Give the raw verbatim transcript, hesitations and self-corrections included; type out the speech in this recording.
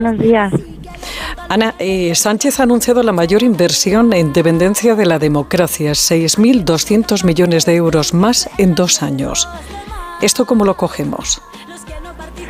Buenos días. Ana, eh, Sánchez ha anunciado la mayor inversión en dependencia de la democracia, seis mil doscientos millones de euros más en dos años. ¿Esto cómo lo cogemos?